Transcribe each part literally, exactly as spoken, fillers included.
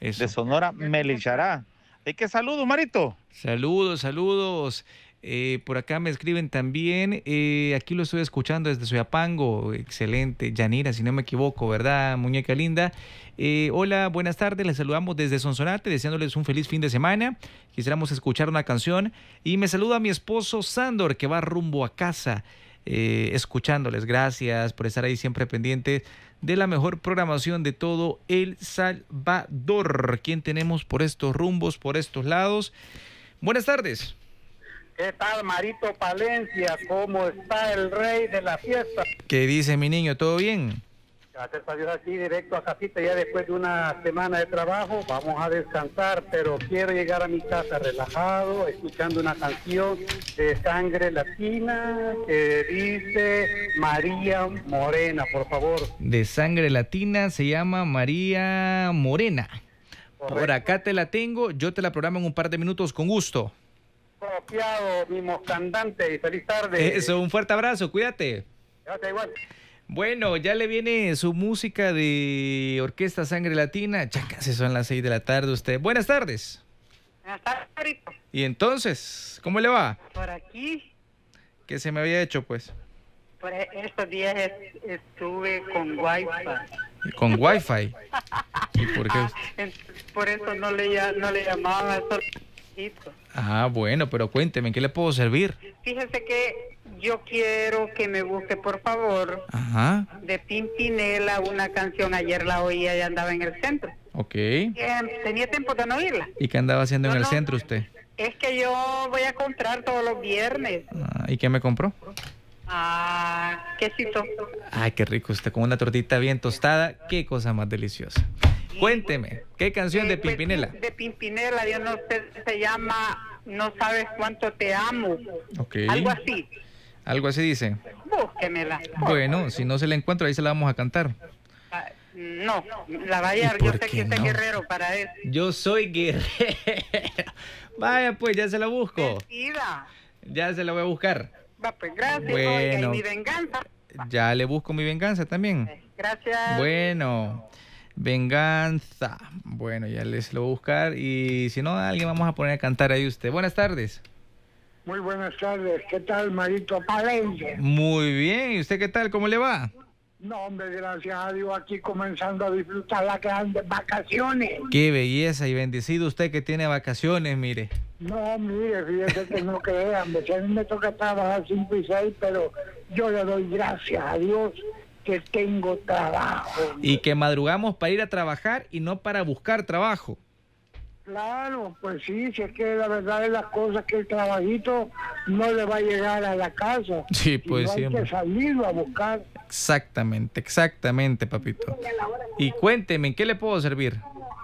Eso. de Sonora, Melichará. ¿Y qué saludos, Marito? Saludos, saludos. Eh, por acá me escriben también, eh, aquí lo estoy escuchando desde Soyapango, excelente, Yanira, si no me equivoco, ¿verdad, muñeca linda? Eh, hola, buenas tardes, les saludamos desde Sonsonate, deseándoles un feliz fin de semana, quisiéramos escuchar una canción, y me saluda mi esposo Sandor, que va rumbo a casa, eh, escuchándoles, gracias por estar ahí siempre pendientes de la mejor programación de todo El Salvador. ¿Quién tenemos por estos rumbos, por estos lados? Buenas tardes. ¿Qué tal, Marito Palencia? ¿Cómo está el rey de la fiesta? ¿Qué dice mi niño? ¿Todo bien? Gracias a Dios, aquí directo a casita, ya después de una semana de trabajo, vamos a descansar, pero quiero llegar a mi casa relajado, escuchando una canción de Sangre Latina que dice María Morena, por favor. De Sangre Latina, se llama María Morena. Correcto. Por acá te la tengo, yo te la programo en un par de minutos con gusto. Copiado, mi moscandante, y feliz tarde. Eso, un fuerte abrazo, cuídate. Gracias, igual. Bueno, ya le viene su música de Orquesta Sangre Latina. Ya casi son las seis de la tarde usted. Buenas tardes. Buenas tardes, Marito. Y entonces, ¿cómo le va? Por aquí, ¿Qué se me había hecho, pues? por e- estos días es- estuve con Wi-Fi. Con Wi-Fi. ¿Y por qué? Ah, en- por eso no le, ya- no le llamaba a esos hijitos. Ah, bueno, pero cuénteme, ¿en qué le puedo servir? Fíjese que yo quiero que me busque, por favor, Ajá, de Pimpinela una canción. Ayer la oía y andaba en el centro. ok. Eh, tenía tiempo de no oírla. ¿Y qué andaba haciendo en No, el no. centro usted? Es que yo voy a comprar todos los viernes. Ah, ¿y qué me compró? Ah, quesito. Ay, qué rico, usted con una tortita bien tostada, qué cosa más deliciosa. Cuénteme, ¿qué canción de Eh, pues, Pimpinela? de Pimpinela, yo no sé, se llama No sabes cuánto te amo. Ok. Algo así. Algo así dice. Búsquemela. Bueno, si no se la encuentro, ahí se la vamos a cantar. Ah, No, la vaya, ¿Y yo por sé qué que usted no? es guerrero para eso. Yo soy guerrero. Vaya, pues, ya se la busco. Mentira. Ya se la voy a buscar. Va, pues gracias. Bueno. Oiga, y mi venganza. Ya le busco mi venganza también. Gracias. Bueno, venganza. Bueno, ya les lo voy a buscar. Y si no, alguien vamos a poner a cantar ahí usted. Buenas tardes. Muy buenas tardes, ¿qué tal, Marito Palencia? Muy bien. ¿Y usted qué tal? ¿Cómo le va? No, hombre, gracias a Dios, aquí comenzando a disfrutar las grandes vacaciones. Qué belleza y bendecido usted que tiene vacaciones, mire. No, mire, fíjese que no crean, a mí me toca trabajar cinco y seis, pero yo le doy gracias a Dios que tengo trabajo. Y que madrugamos para ir a trabajar y no para buscar trabajo. Claro, pues sí, si es que la verdad es las cosas que el trabajito no le va a llegar a la casa. Sí, pues sino hay siempre. que salirlo a buscar. Exactamente, exactamente, papito. Y cuénteme, ¿en qué le puedo servir?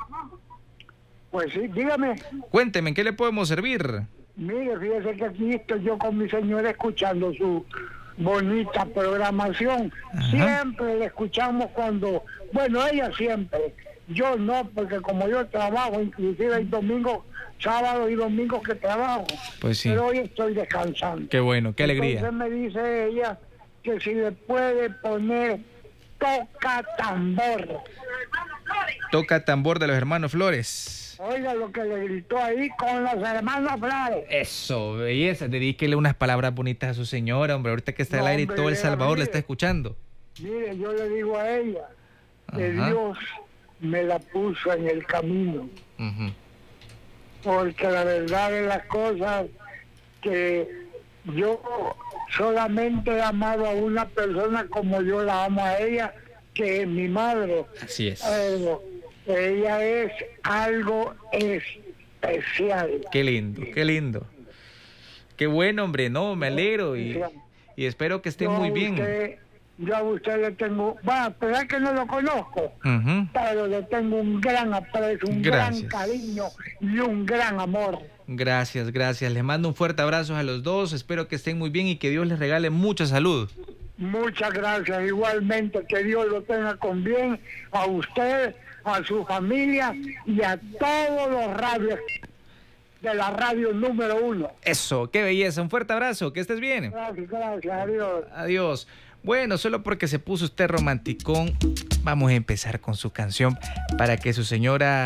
Pues sí, dígame. Cuénteme, ¿en qué le podemos servir? Mire, fíjese que aquí estoy yo con mi señora escuchando su bonita programación. Ajá. Siempre le escuchamos cuando, bueno, ella siempre, yo no, porque como yo trabajo, inclusive hay domingos, sábados y domingos que trabajo, Pues sí. pero hoy estoy descansando. Qué bueno, qué alegría. Entonces me dice ella que si le puede poner Toca Tambor. Toca tambor de los hermanos Flores. Oiga lo que le gritó ahí con los hermanos Flores. Eso, belleza. Dedíquele unas palabras bonitas a su señora, hombre. Ahorita que está No, al aire y hombre, todo El mira, Salvador le mire. está escuchando. Mire, yo le digo a ella que Ajá. Dios me la puso en el camino, Ujú. porque la verdad de las cosas que yo solamente he amado a una persona como yo la amo a ella, que es mi madre. Así es. Pero ella es algo especial. Qué lindo, qué lindo. Qué bueno, hombre. No, me alegro y, y espero que esté Yo a muy bien. usted- yo a usted le tengo, va, pero es que no lo conozco, Ujú. pero le tengo un gran aprecio, un Gracias. gran cariño y un gran amor. Gracias, gracias. Les mando un fuerte abrazo a los dos. Espero que estén muy bien y que Dios les regale mucha salud. Muchas gracias, igualmente que Dios lo tenga con bien a usted, a su familia y a todos los radios de la radio número uno. Eso, qué belleza. Un fuerte abrazo. Que estés bien. Gracias, gracias, adiós. Adiós. Bueno, solo porque se puso usted romanticón, vamos a empezar con su canción para que su señora